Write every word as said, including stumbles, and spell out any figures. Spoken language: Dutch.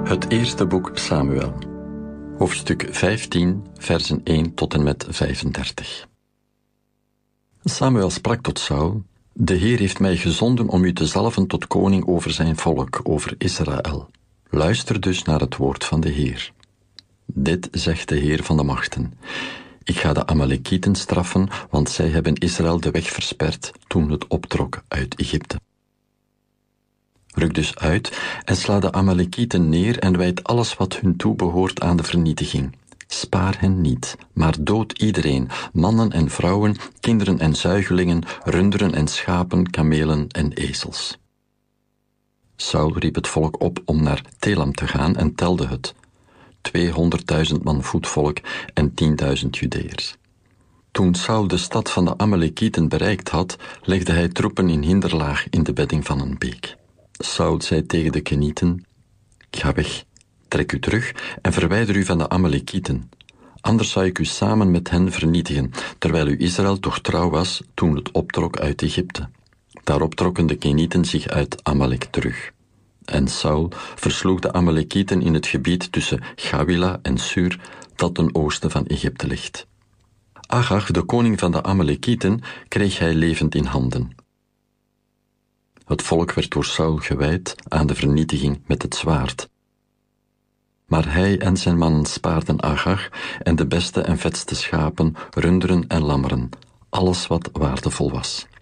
Het eerste boek Samuel, hoofdstuk vijftien, versen één tot en met vijfendertig. Samuel sprak tot Saul: De Heer heeft mij gezonden om u te zalven tot koning over zijn volk, over Israël. Luister dus naar het woord van de Heer. Dit zegt de Heer van de machten: Ik ga de Amalekieten straffen, want zij hebben Israël de weg versperd toen het optrok uit Egypte. Ruk dus uit en sla de Amalekieten neer en wijd alles wat hun toebehoort aan de vernietiging. Spaar hen niet, maar dood iedereen, mannen en vrouwen, kinderen en zuigelingen, runderen en schapen, kamelen en ezels. Saul riep het volk op om naar Telam te gaan en telde het. tweehonderdduizend man voetvolk en tienduizend Judeërs. Toen Saul de stad van de Amalekieten bereikt had, legde hij troepen in hinderlaag in de bedding van een beek. Saul zei tegen de Kenieten: Ga weg, trek u terug en verwijder u van de Amalekieten. Anders zou ik u samen met hen vernietigen, terwijl u Israël toch trouw was toen het optrok uit Egypte. Daarop trokken de Kenieten zich uit Amalek terug. En Saul versloeg de Amalekieten in het gebied tussen Gawila en Sur, dat ten oosten van Egypte ligt. Agag, de koning van de Amalekieten, kreeg hij levend in handen. Het volk werd door Saul gewijd aan de vernietiging met het zwaard. Maar hij en zijn mannen spaarden Agag en de beste en vetste schapen, runderen en lammeren, alles wat waardevol was.